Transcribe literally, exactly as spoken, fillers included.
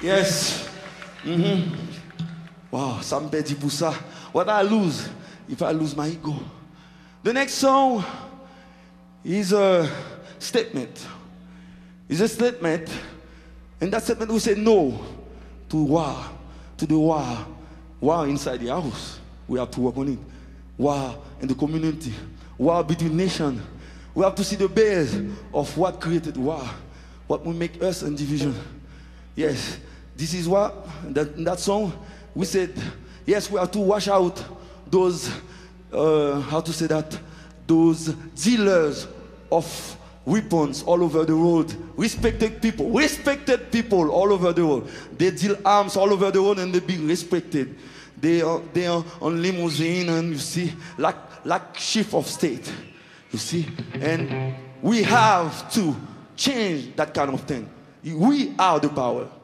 Yes. Mm-hmm. Wow, ça me perdit pour ça. What I lose if I lose my ego? The next song is a statement. It's a statement, and that statement we say no to war, to the war, war inside the house. We have to work on it. War in the community, war between nations. We have to see the base of what created war, what will make us in division. Yes, this is what, that, in that song, we said, yes, we have to wash out those, uh, how to say that, those dealers of weapons all over the world, respected people, respected people all over the world. They deal arms all over the world and they be respected. They are, they are on limousine and you see, like, like chief of state, you see. And we have to change that kind of thing. We are the power.